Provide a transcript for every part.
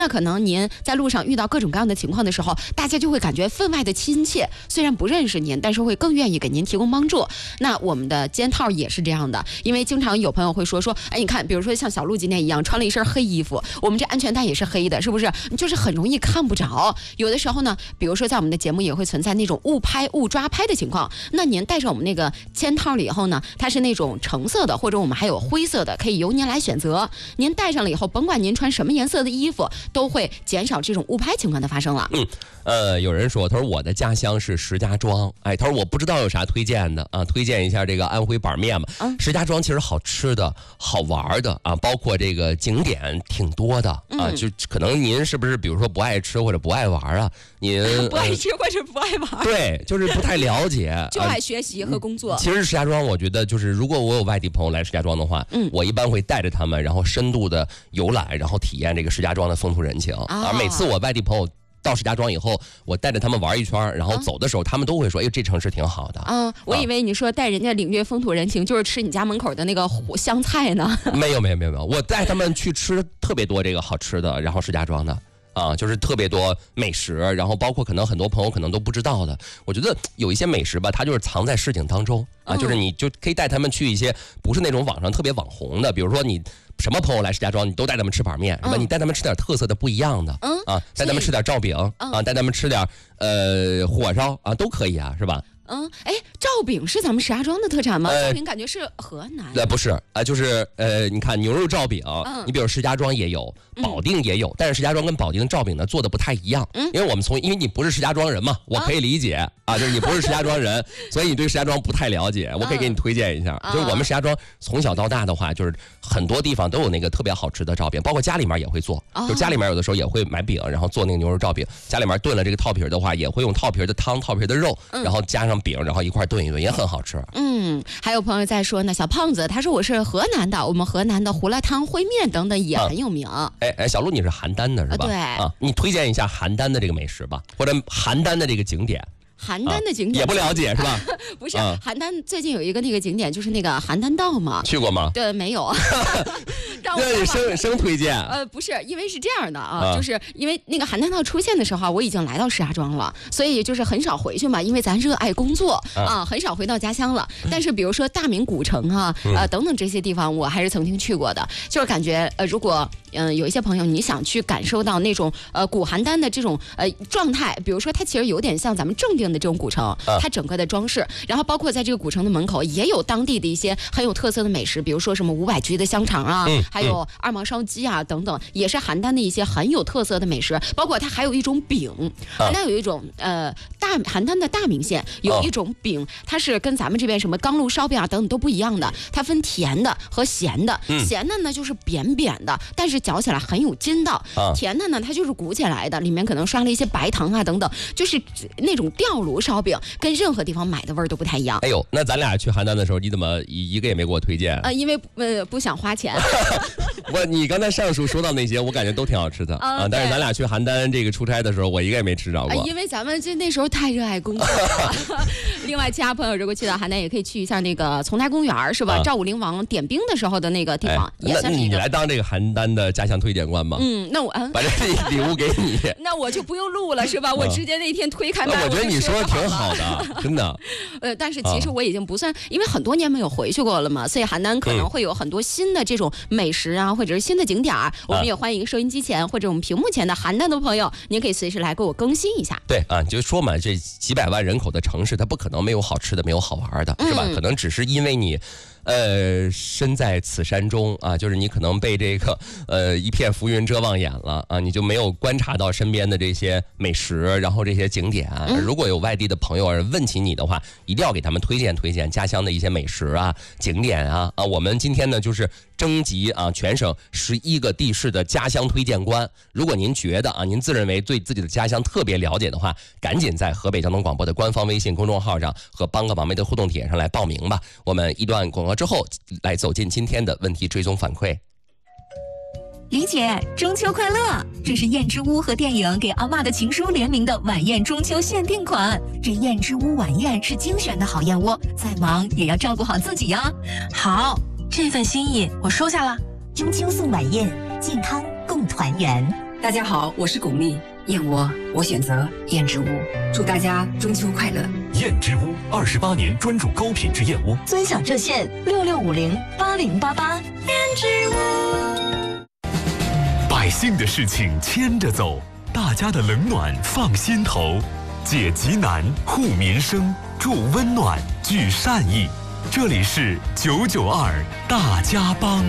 那可能您在路上遇到各种各样的情况的时候，大家就会感觉分外的亲切，虽然不认识您，但是会更愿意给您提供帮助。那我们的肩套也是这样的，因为经常有朋友会说，哎，你看，比如说像小鹿今天一样穿了一身黑衣服，我们这安全带也是黑的，是不是？就是很容易看不着。有的时候呢，比如说在我们的节目也会存在那种误拍、误抓拍的情况。那您戴上我们那个肩套了以后呢，它是那种橙色的，或者我们还有灰色的，可以由您来选择。您戴上了以后，甭管您穿什么颜色的衣服，都会减少这种误拍情况的发生了。 有人说，他说我的家乡是石家庄，哎，他说我不知道有啥推荐的啊，推荐一下这个安徽板面吧。石家庄其实好吃的好玩的啊，包括这个景点挺多的啊，就可能您是不是比如说不爱吃或者不爱玩啊？您不爱吃或者不爱玩， 对，就是不太了解， 就爱学习和工作。 其实石家庄，我觉得就是如果我有外地朋友来石家庄的话，我一般会带着他们，然后深度的游览，然后体验这个石家庄的风土人情。每次我外地朋友到石家庄以后，我带着他们玩一圈，然后走的时候，他们都会说：“哎，这城市挺好的。” 我以为你说带人家领略风土人情，就是吃你家门口的那个湘菜呢。 没有，我带他们去吃特别多这个好吃的，然后石家庄的。就是特别多美食，然后包括可能很多朋友可能都不知道的。我觉得有一些美食吧，它就是藏在市井当中啊，就是你就可以带他们去一些不是那种网上特别网红的，比如说你什么朋友来石家庄，你都带他们吃板面，是吧？你带他们吃点特色的不一样的，带他们吃点照饼带他们吃点火烧啊，都可以啊，是吧？ 照饼是咱们石家庄的特产吗？照饼感觉是河南。 不是就是你看牛肉照饼，你比如石家庄也有，保定也有，但是石家庄跟保定的照饼呢做的不太一样，因为你不是石家庄人嘛，我可以理解啊，就是你不是石家庄人，所以你对石家庄不太了解，我可以给你推荐一下，就是我们石家庄从小到大的话，就是很多地方都有那个特别好吃的照饼，包括家里面也会做，就家里面有的时候也会买饼，然后做那个牛肉照饼，家里面炖了这个套皮的话，也会用套皮的汤、套皮的肉，然后加上饼，然后一块炖一炖，也很好吃。 还有朋友在说呢，小胖子他说我是河南的，我们河南的胡辣汤、烩面等等也很有名。 小鹿你是邯郸的是吧？ 对你推荐一下邯郸的这个美食吧，或者邯郸的这个景点。 邯郸的景点也不了解是吧？ 不是，邯郸最近有一个那个景点，就是那个邯郸道嘛。 去过吗？ 对，没有。 那生推荐。 不是，因为是这样的就是因为那个邯郸道出现的时候，我已经来到石家庄了，所以就是很少回去嘛，因为咱热爱工作很少回到家乡了。但是比如说大明古城等等这些地方，我还是曾经去过的。就是感觉如果有一些朋友你想去感受到那种古邯郸的这种状态，比如说它其实有点像咱们正定的这种古城，它整个的装饰，然后包括在这个古城的门口也有当地的一些很有特色的美食，比如说什么500局的香肠还有二毛烧鸡等等，也是邯郸的一些很有特色的美食。包括它还有一种饼，邯郸有一种邯郸的大名县有一种饼，它是跟咱们这边什么钢炉烧饼等等都不一样的，它分甜的和咸的。咸的呢就是扁扁的，但是嚼起来很有筋道。甜的呢它就是鼓起来的，里面可能刷了一些白糖等等，就是那种吊炉烧饼跟任何地方买的味儿都不太一样。 哎呦，那咱俩去邯郸的时候，你怎么一个也没给我推荐？ 因为不想花钱。 你刚才上述说到那些，我感觉都挺好吃的但是咱俩去邯郸这个出差的时候，我一个也没吃着过。 因为咱们那时候太热爱工作了。另外，其他朋友如果去到邯郸，也可以去一下那个丛台公园，是吧？赵武灵王点兵的时候的那个地方，也算是一个。 那你来当这个邯郸的家乡推荐官吧。 那我把这礼物给你。 那我就不用录了，是吧？我直接那天推开麦。 我觉得你说的挺好的，真的。 但是其实我已经不算，因为很多年没有回去过了嘛，所以邯郸可能会有很多新的这种美食或者是新的景点。我们也欢迎收音机前或者我们屏幕前的邯郸的朋友，您可以随时来给我更新一下。 对你就说嘛，这几百万人口的城市，它不可能没有好吃的，没有好玩的，是吧？可能只是因为你身在此山中就是你可能被这个一片浮云遮望眼了你就没有观察到身边的这些美食，然后这些景点如果有外地的朋友问起你的话，一定要给他们推荐家乡的一些美食景点我们今天呢就是征集全省11个地市的家乡推荐官。如果您觉得您自认为对自己的家乡特别了解的话，赶紧在河北交通广播的官方微信公众号上和帮个网媒的互动帖上来报名吧。我们一段广告之后来走进今天的问题追踪反馈。 李姐，中秋快乐！这是燕之屋和电影《给阿嬷的情书》联名的晚宴中秋限定款。这燕之屋晚宴是精选的好燕窝，再忙也要照顾好自己呀。 好，这份心意我收下了。 中秋送晚宴，健康共团圆。 大家好，我是巩俐，燕窝我选择燕之屋，祝大家中秋快乐。 燕之屋28年专注高品质燕窝， 尊享热线66508088。燕之屋， 百姓的事情牵着走，大家的冷暖放心头，解急难护民生，助温暖聚善意。这里是992大家帮。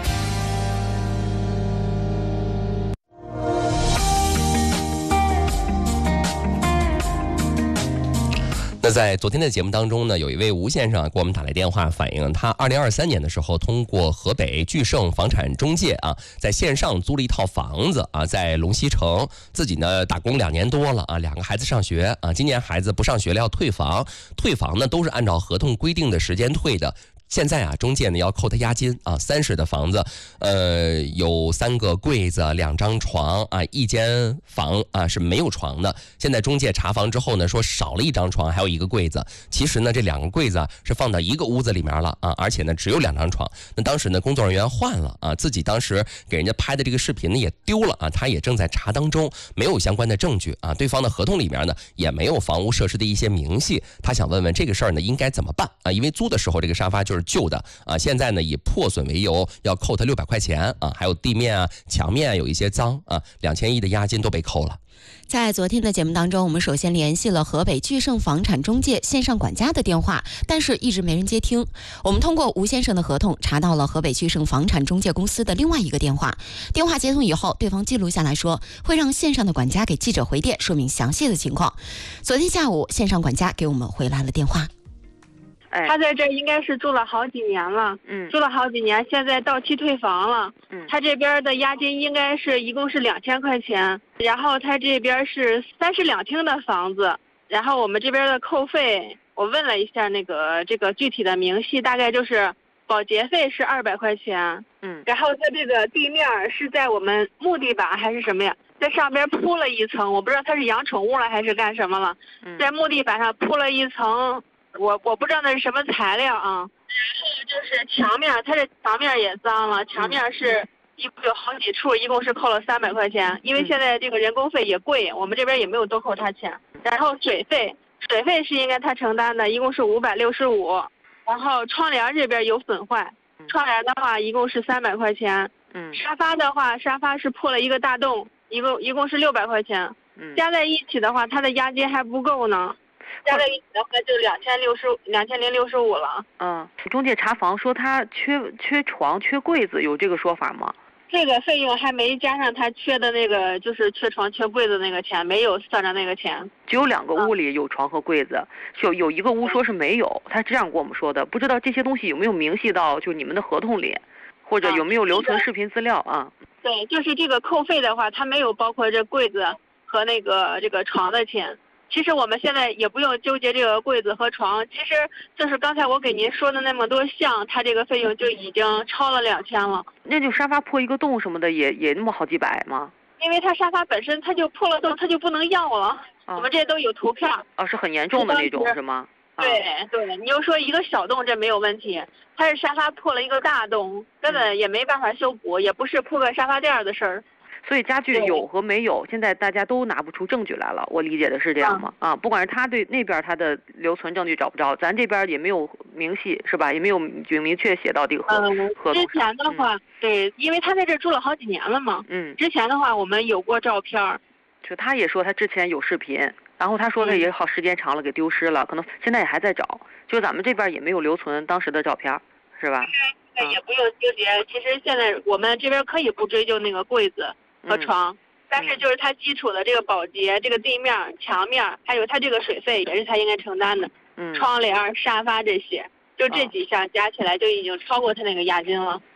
那在昨天的节目当中呢，有一位吴先生给我们打来电话，反映他2023年的时候，通过河北聚盛房产中介在线上租了一套房子在龙溪城，自己呢打工2年多了2个孩子上学今年孩子不上学了要退房，退房呢都是按照合同规定的时间退的。现在中介呢要扣他押金3室的房子，有3个柜子、2张床1间房是没有床的。现在中介查房之后呢，说少了1张床，还有1个柜子。其实呢，这2个柜子是放到一个屋子里面了而且呢只有2张床。那当时呢，工作人员换了自己当时给人家拍的这个视频呢也丢了他也正在查当中，没有相关的证据对方的合同里面呢也没有房屋设施的一些明细。他想问问这个事儿呢应该怎么办因为租的时候这个沙发就是旧的现在呢以破损为由要扣他600块钱还有地面墙面有一些脏2100的押金都被扣了。 在昨天的节目当中，我们首先联系了河北聚盛房产中介线上管家的电话，但是一直没人接听。我们通过吴先生的合同查到了河北聚盛房产中介公司的另外一个电话，电话接通以后，对方记录下来说会让线上的管家给记者回电，说明详细的情况。昨天下午，线上管家给我们回来了电话。 他在这应该是住了好几年了，住了好几年，现在到期退房了。他这边的押金应该是一共是2000块钱，然后他这边是3室2厅的房子，然后我们这边的扣费，我问了一下这个具体的明细，大概就是保洁费是200块钱，然后他这个地面是在我们木地板还是什么呀？在上边铺了一层，我不知道他是养宠物了还是干什么了，在木地板上铺了一层。我不知道那是什么材料然后就是墙面，它这墙面也脏了，墙面是有好几处，一共是扣了300块钱，因为现在这个人工费也贵，我们这边也没有多扣他钱。然后水费是应该他承担的，一共是565。然后窗帘这边有损坏，窗帘的话一共是300块钱。沙发的话，沙发是破了一个大洞，一共是600块钱。加在一起的话，他的押金还不够呢。加在一起的话就2065了。 中介查房说他缺床缺柜子，有这个说法吗？ 这个费用还没加上他缺的那个，就是缺床缺柜子那个钱，没有算上那个钱。 只有2个屋里有床和柜子，有一个屋说是没有，他这样跟我们说的。不知道这些东西有没有明细到就你们的合同里，或者有没有留存视频资料对，就是这个扣费的话，他没有包括这柜子和这个床的钱。其实我们现在也不用纠结这个柜子和床，其实就是刚才我给您说的那么多项，它这个费用就已经超了2000了。 那就沙发破一个洞什么的也那么好几百吗？ 因为它沙发本身它就破了洞，它就不能要了。我们这都有图片。 是很严重的那种是吗？ 对，你就说一个小洞这没有问题，它是沙发破了一个大洞，根本也没办法修补，也不是铺个沙发垫的事儿。 所以家具有和没有，现在大家都拿不出证据来了。我理解的是这样吗？不管是他对那边他的留存证据找不着，咱这边也没有明细是吧？也没有明确写到这个合同上。 之前的话，对，因为他在这住了好几年了嘛。之前的话我们有过照片。 就他也说他之前有视频，然后他说他也好时间长了给丢失了，可能现在也还在找。就咱们这边也没有留存当时的照片，是吧？ 也不用纠结。其实现在我们这边可以不追究那个柜子和床，但是就是它基础的这个保洁、这个地面、墙面，还有它这个水费也是他应该承担的。窗帘、沙发这些，就这几项加起来就已经超过他那个押金了。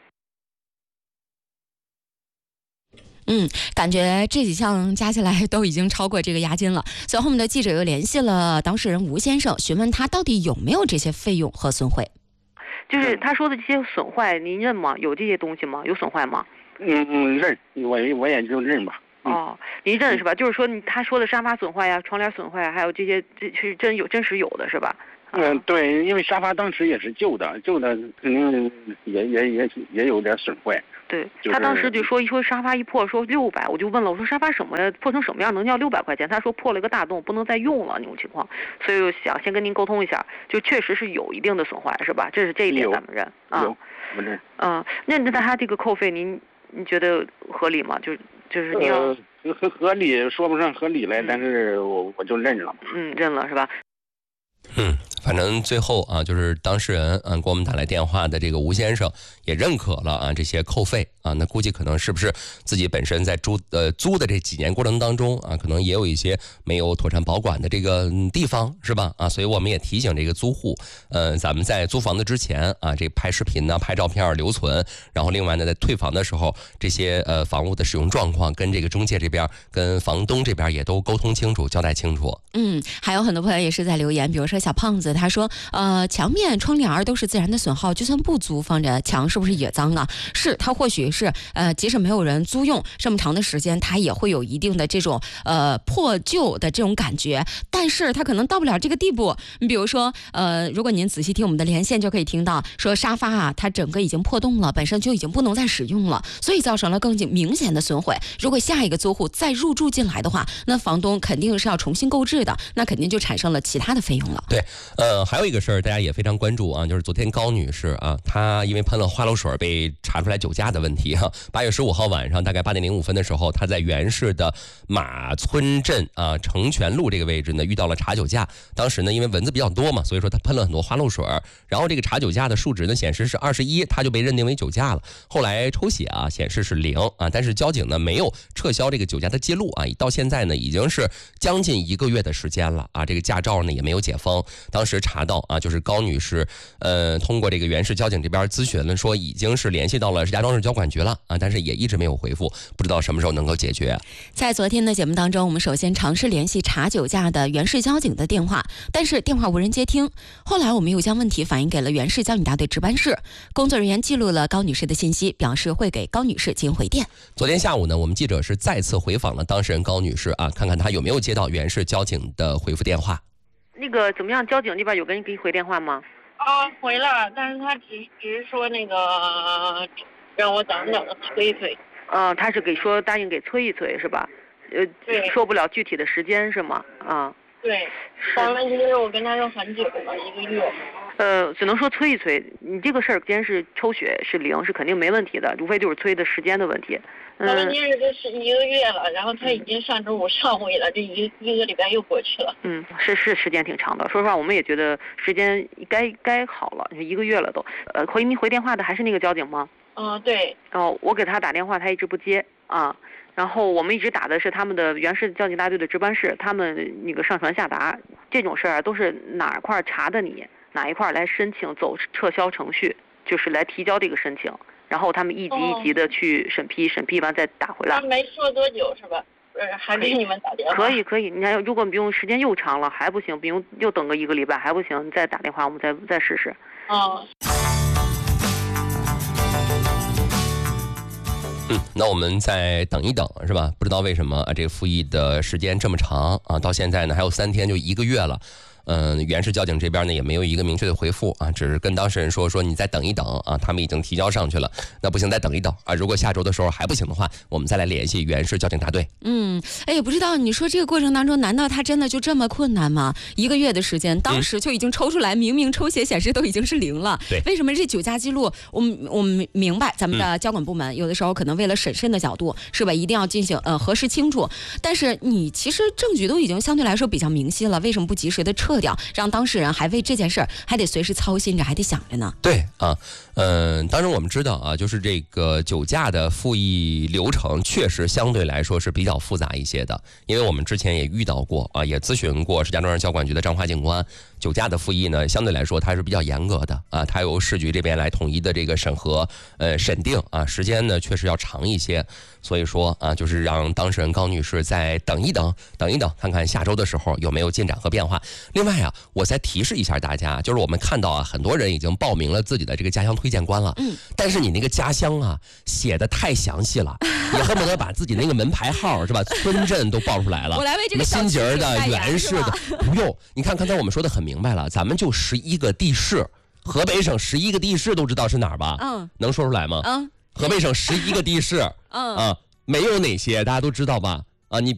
感觉这几项加起来都已经超过这个押金了。随后我们的记者又联系了当事人吴先生，询问他到底有没有这些费用和损毁。 就是他说的这些损坏，您认吗？有这些东西吗？有损坏吗？ 认，我也就认吧。 您认是吧？就是说他说的沙发损坏呀、窗帘损坏，还有这些，这是真实有的是吧？ 对，因为沙发当时也是旧的肯定也有点损坏。 对、他当时就说沙发一破说600，我就问了，我说沙发什么呀，破成什么样能要600块钱？他说破了一个大洞，不能再用了那种情况，所以我想先跟您沟通一下，就确实是有一定的损坏，是吧？这一点咱们认啊。那他这个扣费您觉得合理吗？就是您要合理说不上合理来，但是我就认了。 认了是吧？ 反正最后啊，就是当事人给我们打来电话的这个吴先生也认可了啊这些扣费啊，那估计可能是不是自己本身在租的这几年过程当中啊，可能也有一些没有妥善保管的这个地方是吧？啊，所以我们也提醒这个租户，咱们在租房子之前啊，这拍视频呢、拍照片留存，然后另外呢，在退房的时候，这些房屋的使用状况跟这个中介这边、跟房东这边也都沟通清楚、交代清楚。 还有很多朋友也是在留言，比如说小胖子他说，墙面、窗帘都是自然的损耗，就算不租放着墙是不是也脏啊？是，它或许是即使没有人租用这么长的时间，它也会有一定的这种破旧的这种感觉，但是它可能到不了这个地步。你比如说如果您仔细听我们的连线，就可以听到说沙发啊，它整个已经破洞了，本身就已经不能再使用了，所以造成了更明显的损毁。如果下一个租户再入住进来的话，那房东肯定是要重新购置的，那肯定就产生了其他的费用了。 对，还有一个事儿大家也非常关注啊，就是昨天高女士啊，她因为喷了花露水被查出来酒驾的问题哈。8月15号晚上大概8点05分的时候，她在原市的马村镇啊成全路这个位置呢遇到了查酒驾。当时呢因为蚊子比较多嘛，所以说她喷了很多花露水，然后这个查酒驾的数值呢显示是21，她就被认定为酒驾了。后来抽血啊显示是0啊，但是交警呢没有撤销这个酒驾的记录啊，到现在呢已经是将近1个月的时间了啊，这个驾照呢也没有解封。当时查到啊，就是高女士通过这个原市交警这边咨询了，说已经是联系到了石家庄市交管局了啊，但是也一直没有回复，不知道什么时候能够解决。 在昨天的节目当中，我们首先尝试联系查酒驾的原市交警的电话，但是电话无人接听。后来我们又将问题反映给了原市交警大队值班室，工作人员记录了高女士的信息，表示会给高女士进行回电。 昨天下午呢，我们记者是再次回访了当事人高女士啊，看看她有没有接到原市交警的回复电话。 那个怎么样？交警这边有给你回电话吗？ 回了，但是他只是说那个让我等的催一催。 他是答应给催一催是吧？ 对， 说不了具体的时间是吗？啊， 对，但问题是我跟他说很久了，1个月。 只能说催一催。你这个事儿，既然是抽血是0，是肯定没问题的，无非就是催的时间的问题。 问题是这是1个月了，然后他已经上周5上回了，这一个礼拜又过去了。 是时间挺长的。说实话，我们也觉得时间该好了，1个月了都。您回电话的还是那个交警吗？ 对。 我给他打电话，他一直不接啊。然后我们一直打的是他们的原市交警大队的值班室，他们那个上传下达这种事儿都是哪块查的你，哪一块来申请走撤销程序，就是来提交这个申请，然后他们一级一级的去审批，审批完再打回来。 他没说多久是吧？还给你们打电话？ 可以，你看如果不用时间又长了还不行，不用又等个1个礼拜还不行，你再打电话我们再试试。 那我们再等一等是吧？不知道为什么这个复议的时间这么长啊，到现在呢还有3天就1个月了。原市交警这边呢也没有一个明确的回复啊，只是跟当事人说你再等一等啊，他们已经提交上去了，那不行再等一等啊，如果下周的时候还不行的话，我们再来联系原市交警大队。 也不知道你说这个过程当中，难道他真的就这么困难吗？1个月的时间，当时就已经抽出来，明明抽血显示都已经是0了。 对， 为什么这酒驾记录？我们明白咱们的交管部门有的时候可能为了审慎的角度是吧，一定要进行核实清楚。但是你其实证据都已经相对来说比较明晰了，为什么不及时的撤掉，让当事人还为这件事儿还得随时操心着，还得想着呢？ 对啊，当然我们知道啊，就是这个酒驾的复议流程确实相对来说是比较复杂一些的，因为我们之前也遇到过啊，也咨询过石家庄市交管局的张华警官。酒驾的复议呢，相对来说它是比较严格的啊，它由市局这边来统一的这个审核审定啊，时间呢确实要长一些，所以说啊，就是让当事人高女士再等一等，看看下周的时候有没有进展和变化。另外啊，我再提示一下大家，就是我们看到啊，很多人已经报名了自己的这个家乡推荐官了，但是你那个家乡啊写的太详细了，也恨不得把自己那个门牌号是吧，村镇都报出来了。 我来为这个新集的、原市的，不用。你看，刚才我们说的很明白了，咱们就11个地市，河北省11个地市都知道是哪儿吧？能说出来吗？ 河北省11个地市，没有哪些大家都知道吧？啊，你